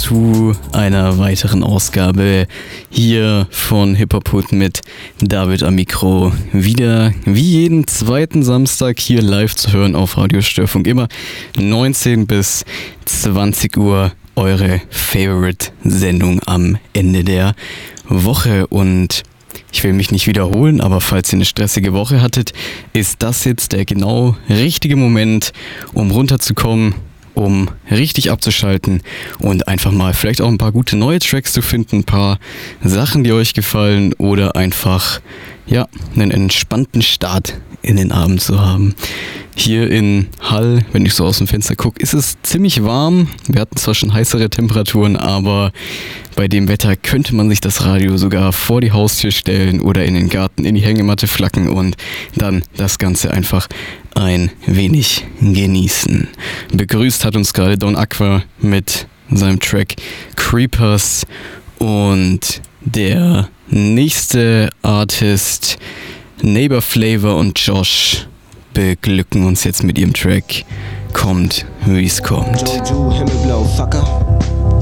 zu einer weiteren Ausgabe hier von Hip-Hop-Hood mit David am Mikro. Wieder wie jeden zweiten Samstag hier live zu hören auf Radio Störfunk. Immer 19 bis 20 Uhr eure Favorite-Sendung am Ende der Woche. Und ich will mich nicht wiederholen, aber falls ihr eine stressige Woche hattet, ist das jetzt der genau richtige Moment, um runterzukommen, um richtig abzuschalten und einfach mal vielleicht auch ein paar gute neue Tracks zu finden, ein paar Sachen, die euch gefallen oder einfach, ja, einen entspannten Start in den Abend zu haben. Hier in Hall, wenn ich so aus dem Fenster gucke, ist es ziemlich warm. Wir hatten zwar schon heißere Temperaturen, aber bei dem Wetter könnte man sich das Radio sogar vor die Haustür stellen oder in den Garten, in die Hängematte flacken und dann das Ganze einfach ein wenig genießen. Begrüßt hat uns gerade Don Aqua mit seinem Track Creepers und der nächste Artist Neighbor Flavor und Josh beglücken uns jetzt mit ihrem Track Kommt, wie's kommt. Joe, Himmelblau, Fucker.